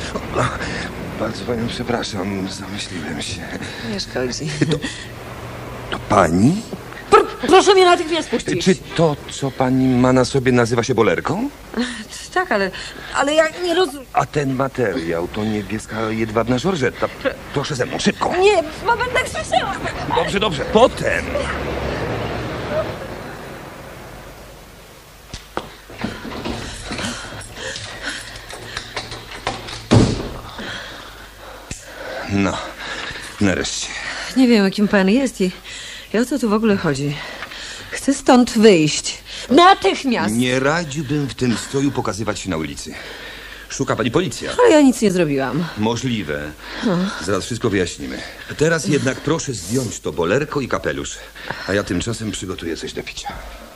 Bardzo panią przepraszam, zamyśliłem się. Nie szkodzi. To pani? Proszę mnie natychmiast puścić. Czy to, co pani ma na sobie, nazywa się bolerką? Tak, ale ja nie rozumiem. A ten materiał to niebieska jedwabna żorżeta. Proszę ze mną, szybko. Nie, bo będę krzyczała. Dobrze, potem. No, nareszcie. Nie wiem, o kim pan jest i o co tu w ogóle chodzi. Chcę stąd wyjść. Natychmiast! Nie radziłbym w tym stroju pokazywać się na ulicy. Szuka pani policja. Ale ja nic nie zrobiłam. Możliwe. Zaraz wszystko wyjaśnimy. Teraz jednak proszę zdjąć to bolerko i kapelusz. A ja tymczasem przygotuję coś do picia.